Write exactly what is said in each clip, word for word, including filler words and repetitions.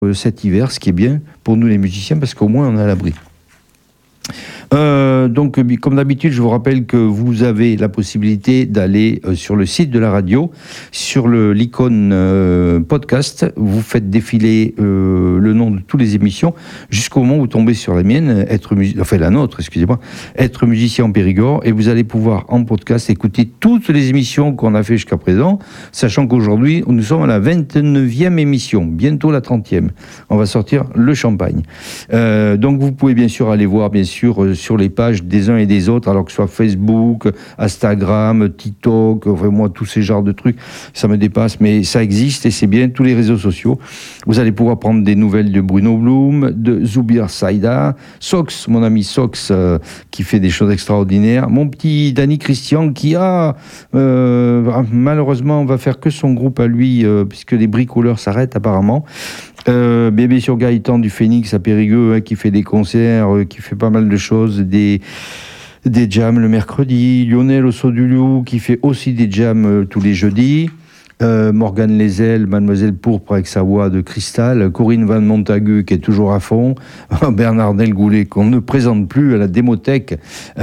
euh, cet hiver, ce qui est bien pour nous les musiciens, parce qu'au moins on est à l'abri. Euh, donc, comme d'habitude, je vous rappelle que vous avez la possibilité d'aller euh, sur le site de la radio, sur le, l'icône euh, podcast, vous faites défiler euh, le nom de toutes les émissions jusqu'au moment où vous tombez sur la mienne, être musi- enfin la nôtre, excusez-moi, être musicien en Périgord, et vous allez pouvoir en podcast écouter toutes les émissions qu'on a fait jusqu'à présent, sachant qu'aujourd'hui nous sommes à la vingt-neuvième émission, bientôt la trentième. On va sortir le champagne. Euh, donc vous pouvez bien sûr aller voir bien sûr euh, sur les pages des uns et des autres, alors que ce soit Facebook, Instagram, TikTok, enfin moi tous ces genres de trucs, ça me dépasse, mais ça existe et c'est bien, tous les réseaux sociaux. Vous allez pouvoir prendre des nouvelles de Bruno Blum, de Zoubir Saïda, Sox, mon ami Sox, euh, qui fait des choses extraordinaires, mon petit Danny Christian qui a euh, malheureusement on va faire que son groupe à lui, euh, puisque les bricoleurs s'arrêtent apparemment. Euh, Bébé sur Gaëtan du Phénix à Périgueux, hein, qui fait des concerts, euh, qui fait pas mal de choses, des, des jams le mercredi. Lionel au Saut du Loup qui fait aussi des jams euh, tous les jeudis. Euh, Morgane Lézel, Mademoiselle Pourpre avec sa voix de cristal, Corinne Van Montagu qui est toujours à fond, Bernard Delgoulet qu'on ne présente plus à la Démothèque,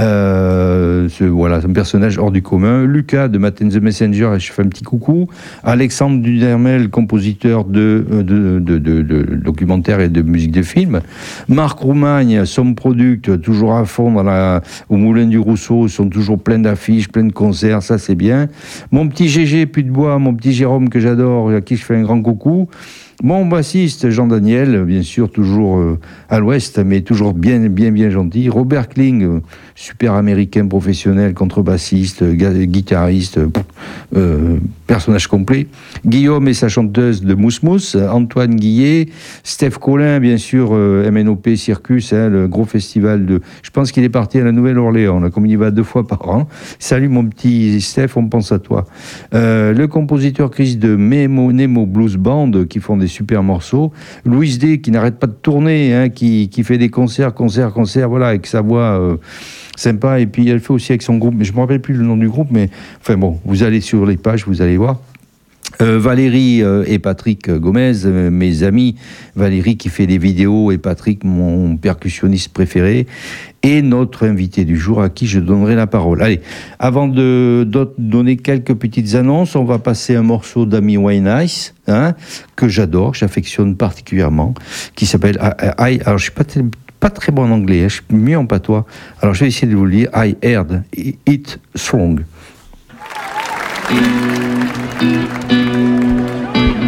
euh, ce, voilà, un personnage hors du commun, Lucas de Matin the Messenger, et je fais un petit coucou, Alexandre Dudermel, compositeur de, de, de, de, de documentaires et de musique de film, Marc Roumagne, Somme Product, toujours à fond dans la, au Moulin du Rousseau, ils sont toujours pleins d'affiches, pleins de concerts, ça c'est bien. Mon petit Gégé Puy-de-Bois, mon petit Jérôme que j'adore, à qui je fais un grand coucou. Mon bassiste Jean-Daniel, bien sûr, toujours euh, à l'ouest, mais toujours bien, bien, bien gentil. Robert Kling, euh, super américain professionnel, contrebassiste, euh, guitariste, euh, euh, personnage complet. Guillaume et sa chanteuse de Mousse Mousse, Antoine Guillet, Steph Collin, bien sûr, euh, M N O P Circus, hein, le gros festival de... Je pense qu'il est parti à la Nouvelle-Orléans, là, comme il y va deux fois par an. Salut mon petit Steph, on pense à toi. Euh, le compositeur Chris de Memo Nemo Blues Band, qui font des super morceaux. Louise D, qui n'arrête pas de tourner, hein, qui, qui fait des concerts, concerts, concerts, voilà, avec sa voix euh, sympa. Et puis elle fait aussi avec son groupe, mais je ne me rappelle plus le nom du groupe, mais enfin bon, vous allez sur les pages, vous allez voir. Euh, Valérie euh, et Patrick Gomez, euh, mes amis. Valérie qui fait des vidéos et Patrick, mon percussionniste préféré. Et notre invité du jour à qui je donnerai la parole. Allez, avant de, de donner quelques petites annonces, on va passer un morceau d'Amy Winehouse, hein, que j'adore, que j'affectionne particulièrement, qui s'appelle I, I, alors je suis pas, t- pas très bon en anglais, hein, je suis mieux en patois. Alors je vais essayer de vous le dire. I heard it strong.